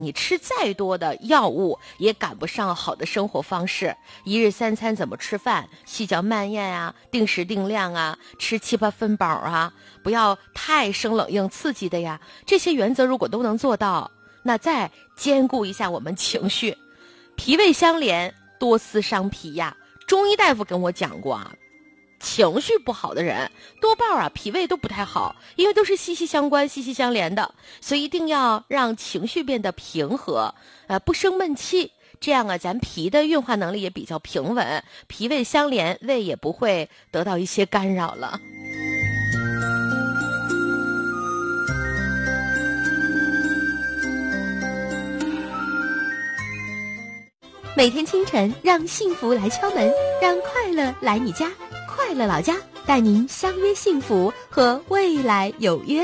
你吃再多的药物也赶不上好的生活方式。一日三餐怎么吃饭，细嚼慢咽啊，定时定量啊，吃7、8分饱啊，不要太生冷硬刺激的呀。这些原则如果都能做到，那再兼顾一下我们情绪。脾胃相连，多思伤脾呀。中医大夫跟我讲过啊，情绪不好的人多半啊脾胃都不太好，因为都是息息相关、息息相连的，所以一定要让情绪变得平和，不生闷气，这样啊咱脾的运化能力也比较平稳，脾胃相连，胃也不会得到一些干扰了。 每天清晨，让幸福来敲门，让快乐来你家。快乐老家带您相约幸福，和未来有约。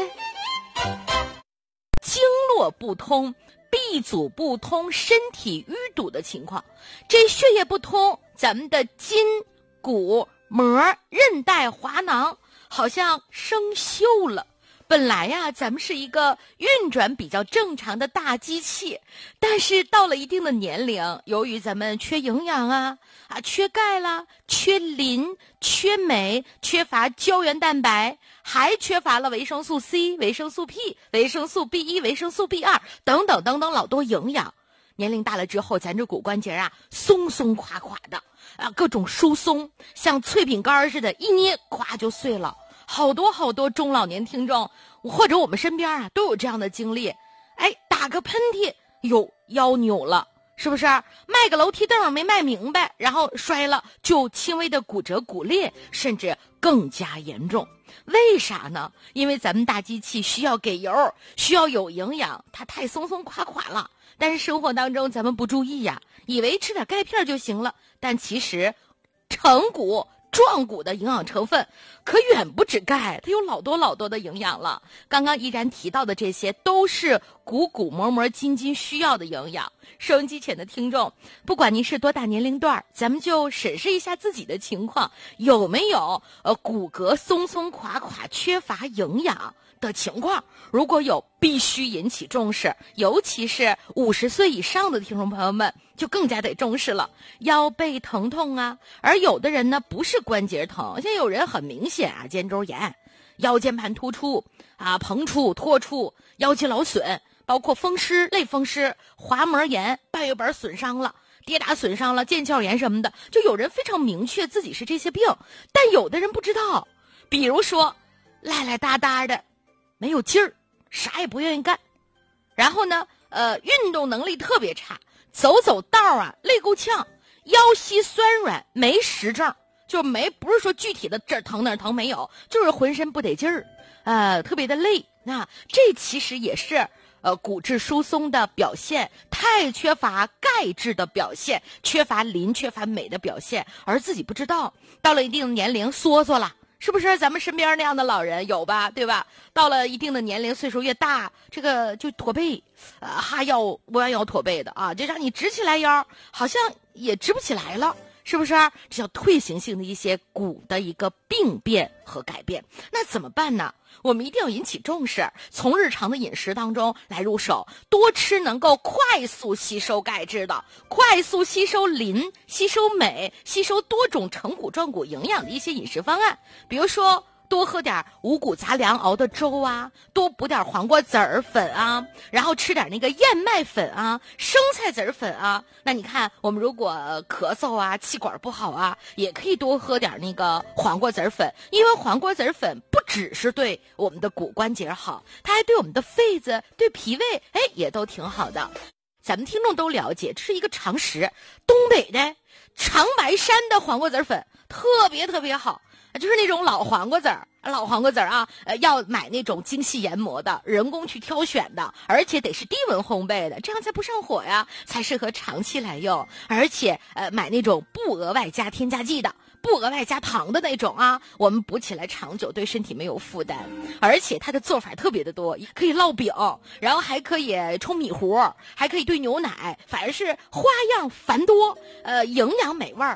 经络不通、闭阻不通、身体淤堵的情况，这血液不通，咱们的筋、骨、膜、韧带、滑囊好像生锈了。本来呀，咱们是一个运转比较正常的大机器，但是到了一定的年龄，由于咱们缺营养啊，缺钙啦，缺磷，缺镁，缺乏胶原蛋白，还缺乏了维生素 C、维生素 P、维生素 B1、维生素 B2 等等等等，老多营养。年龄大了之后，咱这骨关节啊，松松垮垮的各种疏松，像脆饼干似的，一捏咵就碎了。好多好多中老年听众，或者我们身边啊，都有这样的经历。打个喷嚏，腰扭了，是不是？迈个楼梯凳没迈明白，然后摔了，就轻微的骨折骨裂，甚至更加严重。为啥呢？因为咱们大机器需要给油，需要有营养，它太松松垮垮了。但是生活当中咱们不注意呀，以为吃点钙片就行了，但其实成骨壮骨的营养成分可远不止钙，它有老多的营养了。刚刚依然提到的这些都是骨膜筋需要的营养。收音机前的听众，不管您是多大年龄段，咱们就审视一下自己的情况，有没有骨骼松松垮垮、缺乏营养的情况。如果有，必须引起重视，尤其是50岁以上的听众朋友们就更加得重视了。腰背疼痛啊，而有的人呢不是关节疼，像有人很明显肩周炎、腰间盘突出膨出脱出、腰肌劳损，包括风湿、类风湿、滑膜炎、半月板损伤了、跌打损伤了、腱鞘炎什么的，就有人非常明确自己是这些病，但有的人不知道。比如说赖赖哒哒的，没有劲儿，啥也不愿意干，然后呢运动能力特别差，走道累够呛，腰膝酸软，没实症，就不是说具体的这儿疼那儿疼，没有，就是浑身不得劲儿，特别的累。那这其实也是骨质疏松的表现，太缺乏钙质的表现，缺乏磷、缺乏镁的表现，而自己不知道。到了一定的年龄缩了，是不是？咱们身边那样的老人有吧，对吧？到了一定的年龄，岁数越大，这个就驼背，弯腰驼背的就让你直起来腰，好像也直不起来了。是不是？这叫退行性的一些骨的一个病变和改变。那怎么办呢？我们一定要引起重视，从日常的饮食当中来入手，多吃能够快速吸收钙质的、快速吸收磷、吸收镁、吸收多种成骨壮骨营养的一些饮食方案。比如说多喝点五谷杂粮熬的粥多补点黄瓜籽儿粉然后吃点那个燕麦粉生菜籽儿粉那你看我们如果咳嗽气管不好也可以多喝点那个黄瓜籽儿粉，因为黄瓜籽儿粉不只是对我们的骨关节好，它还对我们的肺子、对脾胃也都挺好的。咱们听众都了解，这是一个常识，东北的长白山的黄瓜籽儿粉特别好，就是那种老黄瓜籽儿要买那种精细研磨的，人工去挑选的，而且得是低温烘焙的，这样才不上火呀，才适合长期来用。而且买那种不额外加添加剂的，不额外加糖的那种我们补起来长久，对身体没有负担。而且它的做法特别的多，可以烙饼，然后还可以冲米糊，还可以兑牛奶，反正是花样繁多，营养美味儿。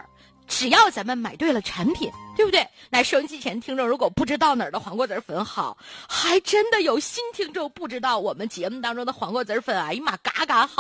只要咱们买对了产品，对不对？那收音机前听众如果不知道哪儿的黄瓜子粉好，还真的有新听众不知道我们节目当中的黄瓜子粉，哎呀妈，嘎嘎好。